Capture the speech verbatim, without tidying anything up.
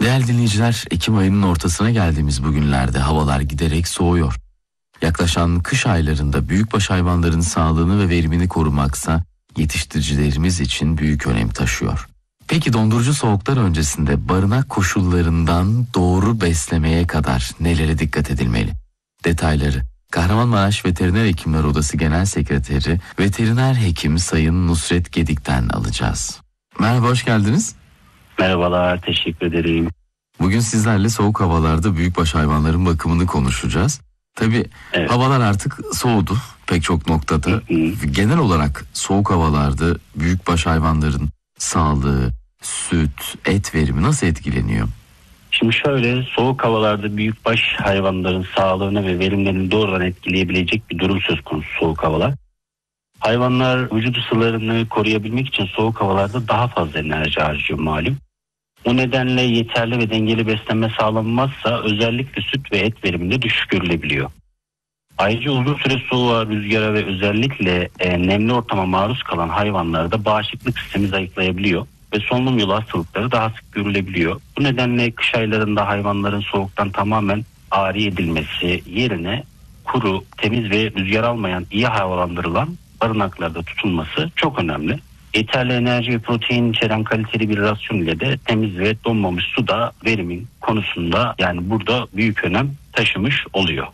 Değerli dinleyiciler, Ekim ayının ortasına geldiğimiz bu günlerde havalar giderek soğuyor. Yaklaşan kış aylarında büyükbaş hayvanların sağlığını ve verimini korumaksa yetiştiricilerimiz için büyük önem taşıyor. Peki dondurucu soğuklar öncesinde barınak koşullarından doğru beslemeye kadar nelere dikkat edilmeli? Detayları Kahramanmaraş Veteriner Hekimler Odası Genel Sekreteri Veteriner Hekim Sayın Nusret Gedik'ten alacağız. Merhaba, hoş geldiniz. Merhabalar, teşekkür ederim. Bugün sizlerle soğuk havalarda büyükbaş hayvanların bakımını konuşacağız. Tabii evet. Havalar artık soğudu pek çok noktada. Hı hı. Genel olarak soğuk havalarda büyükbaş hayvanların sağlığı, süt, et verimi nasıl etkileniyor? Şimdi şöyle, soğuk havalarda büyükbaş hayvanların sağlığını ve verimlerini doğrudan etkileyebilecek bir durum söz konusu soğuk havalar. Hayvanlar vücut ısılarını koruyabilmek için soğuk havalarda daha fazla enerji harcıyor malum. Bu nedenle yeterli ve dengeli beslenme sağlanmazsa özellikle süt ve et veriminde düşük görülebiliyor. Ayrıca uzun süre soğuğa, rüzgara ve özellikle e, nemli ortama maruz kalan hayvanlarda bağışıklık sistemi zayıflayabiliyor ve solunum yolu hastalıkları daha sık görülebiliyor. Bu nedenle kış aylarında hayvanların soğuktan tamamen ari edilmesi yerine kuru, temiz ve rüzgar almayan, iyi havalandırılan barınaklarda tutulması çok önemli. Yeterli enerji ve protein içeren kaliteli bir rasyon ile de temiz ve donmamış suda verimin konusunda yani burada büyük önem taşımış oluyor.